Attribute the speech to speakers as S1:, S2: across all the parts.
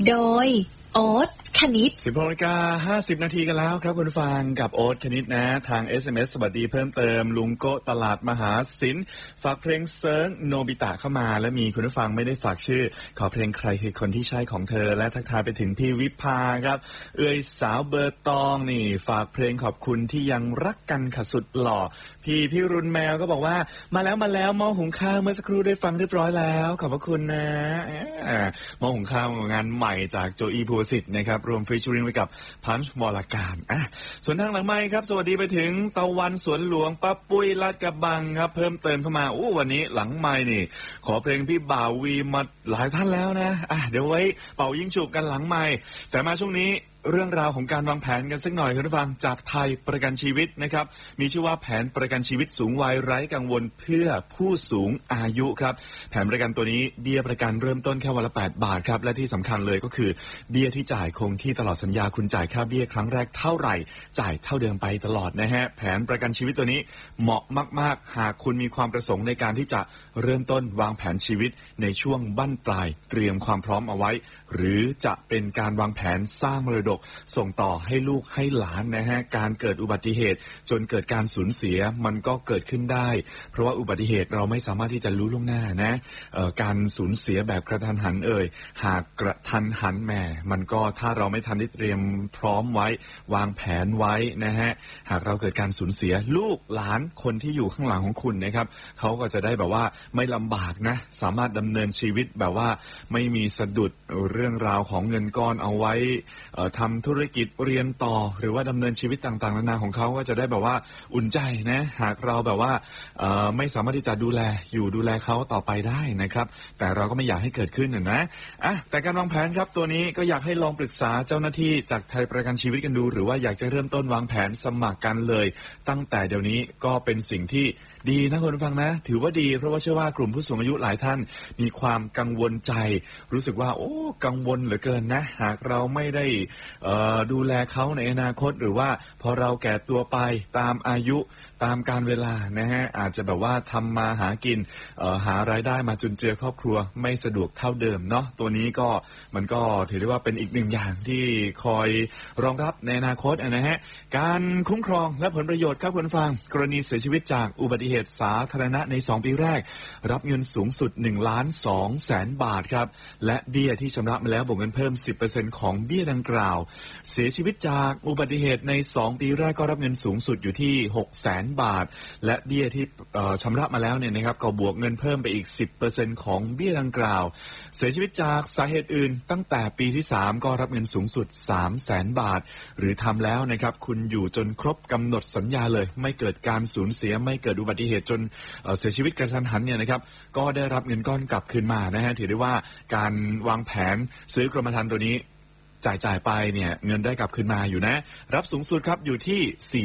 S1: โดยโอ๊ตคณิต
S2: 16:50 นาทีกันแล้วครับคุณฟังกับโอ๊ตคณิตนะทาง SMS สวัสดีเพิ่มเติมลุงโกตลาดมหาศิลป์ฝากเพลงเซิร์งโนบิตะเข้ามาและมีคุณผู้ฟังไม่ได้ฝากชื่อขอเพลงใครคือคนที่ใช่ของเธอและทักทายไปถึงพี่วิภาครับเอ่ยสาวเบอร์ตองนี่ฝากเพลงขอบคุณที่ยังรักกันค่ะสุดหล่อพี่รุนแมวก็บอกว่ามาแล้วหม้อหุงข้าวเมื่อสักครู่ได้ฟังเรียบร้อยแล้วขอบพระคุณนะหม้อหุงข้าวงานใหม่จากโจอีภูสิทธิ์นะครับรวมฟีเจอริ่งไว้กับพันช์วรการส่วนทางหลังไมค์ครับสวัสดีไปถึงตะวันสวนหลวงป้าปุ้ยลาดกระบังครับเพิ่มเติมเข้ามาวันนี้หลังไมค์นี่ขอเพลงพี่บ่าววีมาหลายท่านแล้วนะเดี๋ยวไว้เป่ายิงฉุบกันหลังไมค์แต่มาช่วงนี้เรื่องราวของการวางแผนกันสักหน่อยคุณผู้ฟังจากไทยประกันชีวิตนะครับมีชื่อว่าแผนประกันชีวิตสูงวัยไร้กังวลเพื่อผู้สูงอายุครับแผนประกันตัวนี้เบี้ยประกันเริ่มต้นแค่วันละ8 บาทครับและที่สำคัญเลยก็คือเบี้ยที่จ่ายคงที่ตลอดสัญญาคุณจ่ายค่าเบี้ยครั้งแรกเท่าไหร่จ่ายเท่าเดิมไปตลอดนะฮะแผนประกันชีวิตตัวนี้เหมาะมากๆหากคุณมีความประสงค์ในการที่จะเริ่มต้นวางแผนชีวิตในช่วงบั้นปลายเตรียมความพร้อมเอาไว้หรือจะเป็นการวางแผนสร้างมรดกส่งต่อให้ลูกให้หลานนะฮะการเกิดอุบัติเหตุจนเกิดการสูญเสียมันก็เกิดขึ้นได้เพราะว่าอุบัติเหตุเราไม่สามารถที่จะรู้ล่วงหน้านะการสูญเสียแบบกระทันหันหากกระทันหันแหมมันก็ถ้าเราไม่ทันได้เตรียมพร้อมไว้วางแผนไว้นะฮะหากเราเกิดการสูญเสียลูกหลานคนที่อยู่ข้างหลังของคุณนะครับเขาก็จะได้แบบว่าไม่ลำบากนะสามารถดำเนินชีวิตแบบว่าไม่มีสะดุดเรื่องราวของเงินก้อนเอาไว้ทำธุรกิจเรียนต่อหรือว่าดำเนินชีวิตต่างๆนานาของเขาก็จะได้แบบว่าอุ่นใจนะหากเราแบบว่าไม่สามารถที่จะดูแลเขาต่อไปได้นะครับแต่เราก็ไม่อยากให้เกิดขึ้นนะแต่การวางแผนครับตัวนี้ก็อยากให้ลองปรึกษาเจ้าหน้าที่จากไทยประกันชีวิตกันดูหรือว่าอยากจะเริ่มต้นวางแผนสมัครกันเลยตั้งแต่เดี๋ยวนี้ก็เป็นสิ่งที่ดีนะคุณผู้ฟังนะถือว่าดีเพราะว่าเชื่อว่ากลุ่มผู้สูงอายุหลายท่านมีความกังวลใจรู้สึกว่ากังวลเหลือเกินนะหากเราไม่ได้ดูแลเขาในอนาคตหรือว่าพอเราแก่ตัวไปตามอายุตามการเวลานะฮะอาจจะแบบว่าทำมาหากินหารายได้มาจุนเจือครอบครัวไม่สะดวกเท่าเดิมเนาะตัวนี้ก็มันก็ถือได้ว่าเป็นอีกหนึ่งอย่างที่คอยรองรับในอนาคตนะฮะการคุ้มครองและผลประโยชน์ครับคุณฟังกรณีเสียชีวิตจากอุบัติเหตุสาธารณะใน2 ปีแรกรับเงินสูงสุด 1,200,000 บาทครับและเบี้ยที่ชำระมาแล้วบวกเงินเพิ่ม 10% ของเบี้ยดังกล่าวเสียชีวิตจากอุบัติเหตุใน2 ปีแรกก็รับเงินสูงสุดอยู่ที่ 600,000 บาทและเบี้ยที่ชำระมาแล้วเนี่ยนะครับก็บวกเงินเพิ่มไปอีก 10% ของเบี้ยดังกล่าวเสียชีวิตจากสาเหตุอื่นตั้งแต่ปีที่3ก็รับเงินสูงสุด 300,000 บาทหรือทำแล้วนะครับคุณอยู่จนครบกำหนดสัญญาเลยไม่เกิดการสูญเสียไม่เกิดอุบัติเหตุจนเสียชีวิตกระทันหันเนี่ยนะครับก็ได้รับเงินก้อนกลับคืนมานะฮะถือได้ว่าการวางแผนซื้อกรมธรรม์ตัวนี้จ่ายไปเนี่ยเงินได้กลับคืนมาอยู่นะรับสูงสุดครับอยู่ที่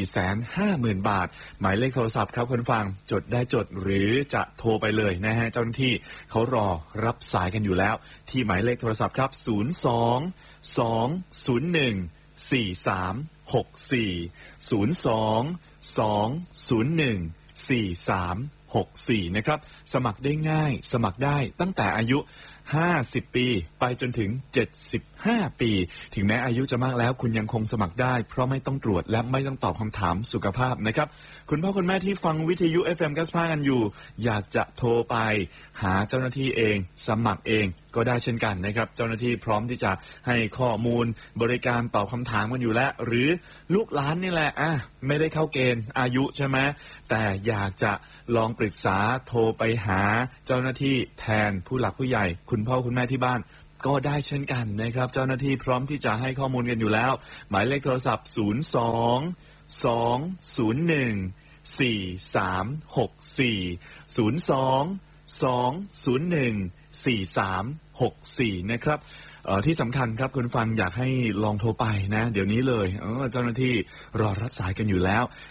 S2: 450,000 บาทหมายเลขโทรศัพท์ครับคุณฟังจดได้จดหรือจะโทรไปเลยนะฮะเจ้าหน้าที่เขารอรับสายกันอยู่แล้วที่หมายเลขโทรศัพท์ครับ02-201-4364 นะครับสมัครได้ง่ายสมัครได้ตั้งแต่อายุ50 ปีไปจนถึง75 ปีถึงแม้อายุจะมากแล้วคุณยังคงสมัครได้เพราะไม่ต้องตรวจและไม่ต้องตอบคำถามสุขภาพนะครับคุณพ่อคุณแม่ที่ฟังวิทยุ FM 95กันอยู่อยากจะโทรไปหาเจ้าหน้าที่เองสมัครเองก็ได้เช่นกันนะครับเจ้าหน้าที่พร้อมที่จะให้ข้อมูลบริการตอบคำถามกันอยู่แล้วหรือลูกหลานนี่แหละไม่ได้เข้าเกณฑ์อายุใช่ไหมแต่อยากจะลองปรึกษาโทรไปหาเจ้าหน้าที่แทนผู้หลักผู้ใหญ่คุณพ่อคุณแม่ที่บ้านก็ได้เช่นกันนะครับเจ้าหน้าที่พร้อมที่จะให้ข้อมูลกันอยู่แล้วหมายเลขโทรศัพท์02-201-4364 นะครับที่สำคัญครับคุณฟังอยากให้ลองโทรไปนะเดี๋ยวนี้เลยเจ้าหน้าที่รอรับสายกันอยู่แล้ว